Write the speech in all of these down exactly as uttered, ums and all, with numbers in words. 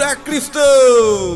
Cultura cristã.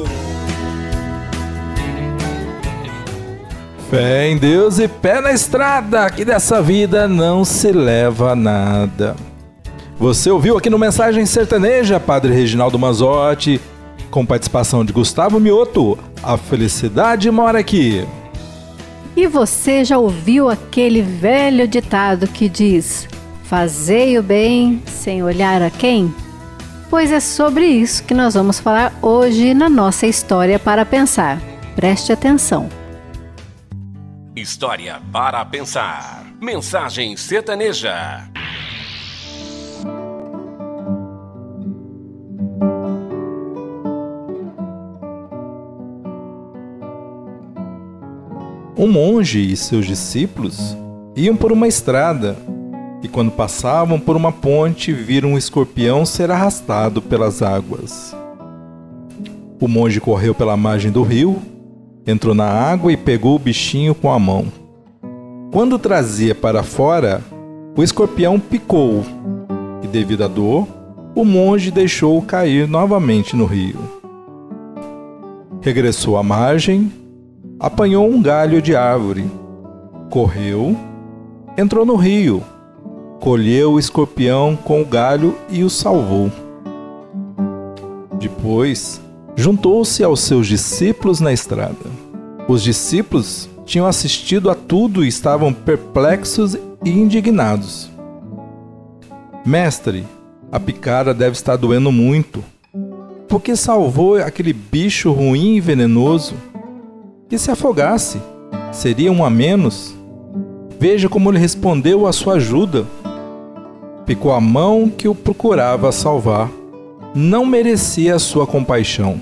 Fé em Deus e pé na estrada, que dessa vida não se leva a nada. Você ouviu aqui no Mensagem Sertaneja, Padre Reginaldo Mazzotti, com participação de Gustavo Mioto, A Felicidade Mora Aqui. E você já ouviu aquele velho ditado que diz: fazei o bem sem olhar a quem? Pois é sobre isso que nós vamos falar hoje na nossa História para Pensar. Preste atenção. História para Pensar. Mensagem Sertaneja. Um monge e seus discípulos iam por uma estrada e, quando passavam por uma ponte, viram um escorpião ser arrastado pelas águas. O monge correu pela margem do rio, entrou na água e pegou o bichinho com a mão. Quando trazia para fora, o escorpião picou e, devido à dor, o monge deixou-o cair novamente no rio. Regressou à margem, apanhou um galho de árvore, correu, entrou no rio, colheu o escorpião com o galho e o salvou. Depois, juntou-se aos seus discípulos na estrada. Os discípulos tinham assistido a tudo e estavam perplexos e indignados. Mestre, a picada deve estar doendo muito. Por que salvou aquele bicho ruim e venenoso? E se afogasse, seria um a menos? Veja como ele respondeu à sua ajuda. Picou a mão que o procurava salvar. Não merecia a sua compaixão.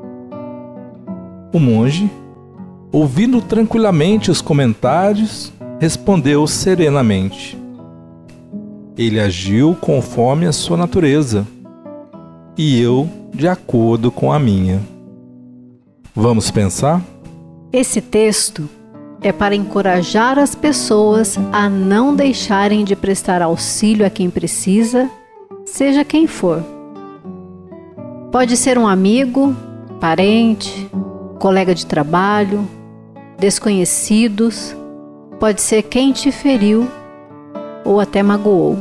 O monge, ouvindo tranquilamente os comentários, respondeu serenamente. Ele agiu conforme a sua natureza, e eu de acordo com a minha. Vamos pensar? Esse texto é para encorajar as pessoas a não deixarem de prestar auxílio a quem precisa, seja quem for. Pode ser um amigo, parente, colega de trabalho, desconhecidos, pode ser quem te feriu ou até magoou.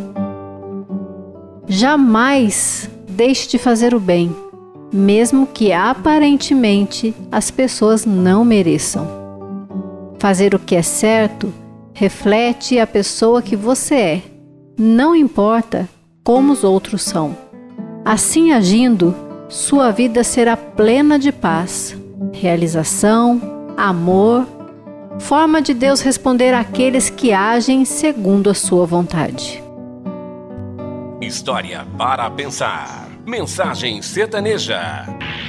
Jamais deixe de fazer o bem, mesmo que aparentemente as pessoas não mereçam. Fazer o que é certo reflete a pessoa que você é, não importa como os outros são. Assim agindo, sua vida será plena de paz, realização, amor, forma de Deus responder àqueles que agem segundo a sua vontade. História para Pensar. Mensagem Sertaneja.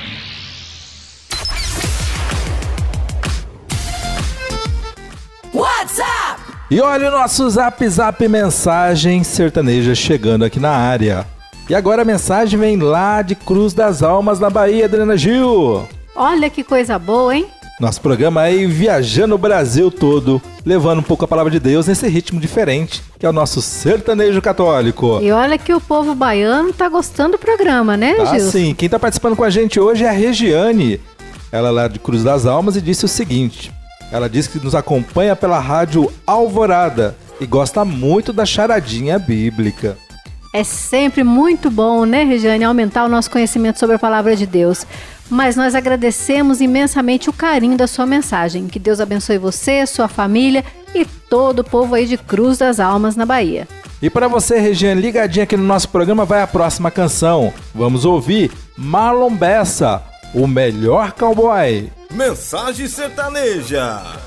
WhatsApp! E olha o nosso Zap Zap Mensagem Sertaneja chegando aqui na área. E agora a mensagem vem lá de Cruz das Almas, na Bahia, Adriana Gil. Olha que coisa boa, hein? Nosso programa aí viajando o Brasil todo, levando um pouco a palavra de Deus nesse ritmo diferente, que é o nosso sertanejo católico. E olha que o povo baiano tá gostando do programa, né, Ah, Gilson? sim. Quem tá participando com a gente hoje é a Regiane. Ela é lá de Cruz das Almas e disse o seguinte. Ela disse que nos acompanha pela rádio Alvorada e gosta muito da charadinha bíblica. É sempre muito bom, né, Regiane, aumentar o nosso conhecimento sobre a palavra de Deus. Mas nós agradecemos imensamente o carinho da sua mensagem. Que Deus abençoe você, sua família e todo o povo aí de Cruz das Almas, na Bahia. E para você, Regiane, ligadinha aqui no nosso programa, vai a próxima canção. Vamos ouvir Marlon Bessa, o melhor cowboy. Mensagem Sertaneja.